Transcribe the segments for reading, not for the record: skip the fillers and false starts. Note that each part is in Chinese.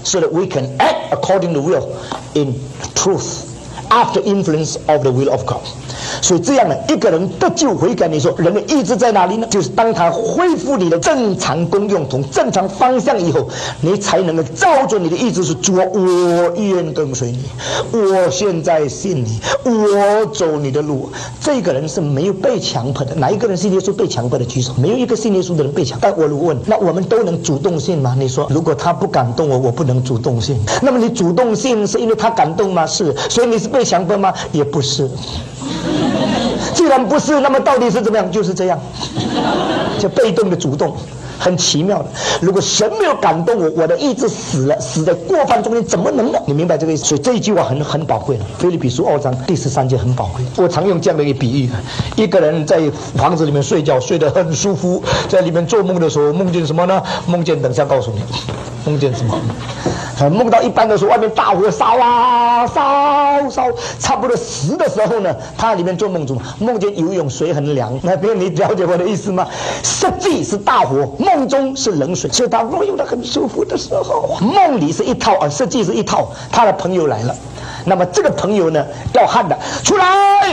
so that we can act according to will in truth after influence of the will of God。所以这样呢，一个人得救悔改，你说人的意志在哪里呢？就是当他恢复你的正常功用，从正常方向以后，你才能够照着你的意志说：主啊，我愿跟随你，我现在信你，我走你的路。这个人是没有被强迫的。哪一个人信耶稣被强迫的举手？没有一个信耶稣的人被强迫。但我如果问，那我们都能主动信吗？你说，如果他不感动我，我不能主动信。那么你主动信是因为他感动吗？是。所以你是被强迫吗？也不是。既然不是，那么到底是怎么样？就是这样，就被动的主动，很奇妙的。如果神没有感动我，我的意志死了，死在过犯中间，怎么能呢？你明白这个意思？所以这一句话很宝贵了。腓立比书2章第13节很宝贵。我常用这样的一个比喻：一个人在房子里面睡觉，睡得很舒服，在里面做梦的时候，梦见什么呢？梦见，等一下告诉你，梦见什么？梦到一半的时候，外面大火烧啊烧，差不多死的时候呢，他里面做梦中梦见游泳水很凉。那边你了解我的意思吗？实际是大火，梦中是冷水，所以他游得很舒服的时候，梦里是一套，实际是一套。他的朋友来了，那么这个朋友呢要喊的出来，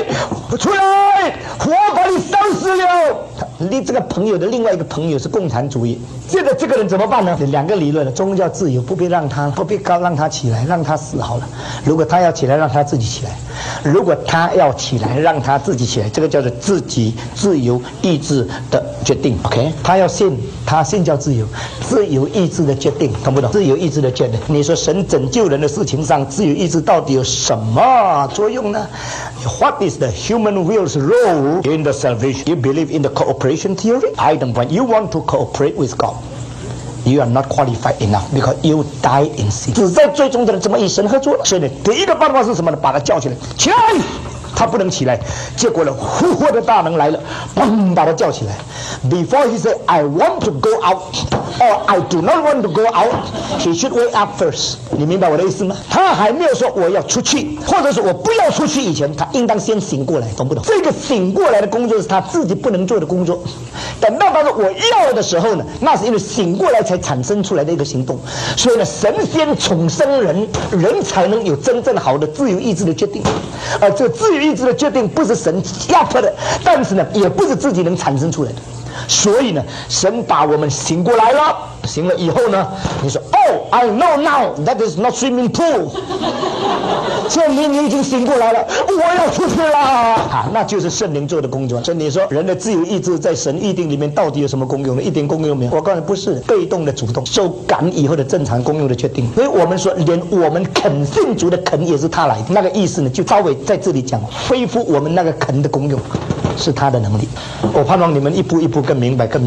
火把你烧死了。你这个朋友的另外一个朋友是共产主义，这个人怎么办呢？两个理论了：宗教自由不必让他起来，让他死好了。如果他要起来，让他自己起来；如果他要起来，让他自己起来。这个叫做自己自由意志的决定。OK， 他要信，他信叫自由，自由意志的决定，懂不懂？自由意志的决定。你说神拯救人的事情上，自由意志到底有什么作用呢？ What is the human will's role in the salvation? You believe in the cooperation theory? Item 1. You want to cooperate with God. You are not qualified enough because you die in sin. 只在最终的人怎么与神合作？所以呢，第一个办法是什么呢？把他叫起来，起来！他不能起来，结果呢，复活的大能来了，砰，把他叫起来。Before he said, "I want to go out," or "I do not want to go out," he should wake up first. 你明白我的意思吗？他还没有说我要出去，或者是我不要出去以前，他应当先醒过来，懂不懂？这个醒过来的工作是他自己不能做的工作。等到他说我要的时候呢，那是因为醒过来才产生出来的一个行动。所以呢，神先重生人，人才能有真正好的自由意志的决定。而这自由意志的决定不是神压迫的，但是呢，也不是自己能产生出来的。所以呢，神把我们醒过来了，醒了以后呢，你说 ，Oh, I know now that is not swimming pool。证明你已经醒过来了，我要出去了那就是圣灵做的工作。所以你说人的自由意志在神预定里面到底有什么功用呢？一点功用没有。我告诉你，不是被动的主动，受感以后的正常功用的决定。所以我们说，连我们肯信主的肯也是他来的。那个意思呢，就稍微在这里讲，恢复我们那个肯的功用。是他的能力。我盼望你们一步一步更明白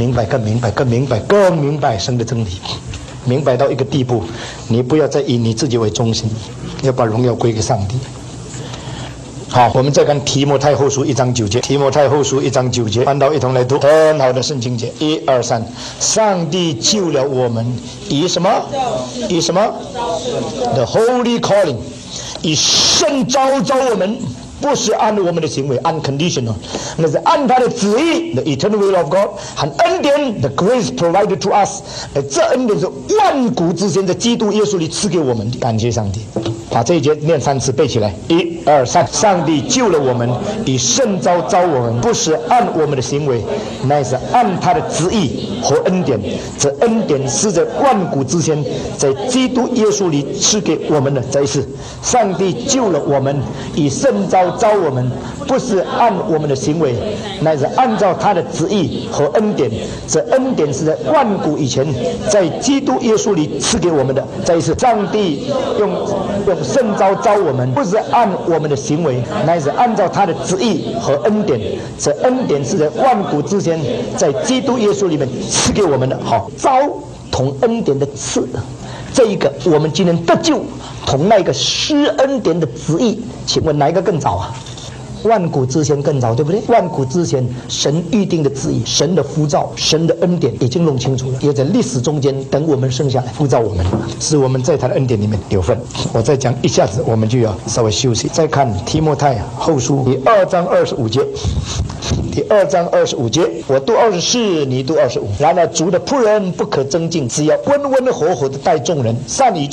神的真理，明白到一个地步，你不要再以你自己为中心，要把荣耀归给上帝。好，我们再看提摩太后书1章9节。提摩太后书1章9节，翻到一同来读，很好的圣经节。1、2、3，上帝救了我们，以什么？以什么 ？The Holy Calling， 以圣召我们。不是按我们的行为 unconditional， 那是按他的旨意 the eternal will of God 和恩典 the grace provided to us， 这恩典是万古之前在基督耶稣里赐给我们的。感谢上帝。把这一节念3次背起来。1、2、3，上帝救了我们，以圣召我们，不是按我们的行为，乃是按他的旨意和恩典。这恩典是在万古之前在基督耶稣里赐给我们的。再一次，上帝救了我们，以圣召我们，不是按我们的行为，乃是按照他的旨意和恩典。这恩典是在万古以前在基督耶稣里赐给我们的。再一次，上帝用圣召我们，不是按我们的行为，乃是按照他的旨意和恩典。这恩典是在万古之前在基督耶稣里面赐给我们的。好，召同恩典的赐，这一个我们今天得救同那个施恩典的旨意，请问哪一个更早啊？万古之前更早，对不对？万古之前神预定的旨意，神的呼召，神的恩典已经弄清楚了，也在历史中间等我们生下来呼召我们，使我们在他的恩典里面有份。我再讲一下子，我们就要稍微休息。再看提摩太后书第2章25节。第2章25节，我读24，你读25。然而主的仆人不可增进，只要温温和和的待众人，善于